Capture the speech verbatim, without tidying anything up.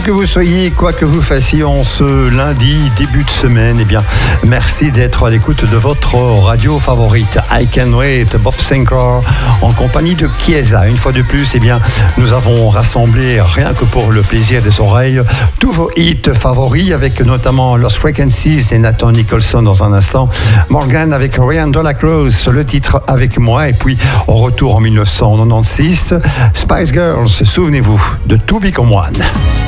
que vous soyez, quoi que vous fassiez en ce lundi, début de semaine, eh bien, merci d'être à l'écoute de votre radio favorite. I Can Wait, Bob Sinclair, en compagnie de Chiesa. Une fois de plus, eh bien, nous avons rassemblé, rien que pour le plaisir des oreilles, tous vos hits favoris, avec notamment Lost Frequencies et Nathan Nicholson dans un instant. Morgan avec Ryan de la Cruz, le titre Avec moi. Et puis, au retour en mille neuf cent quatre-vingt-seize, Spice Girls, souvenez-vous de To Become One.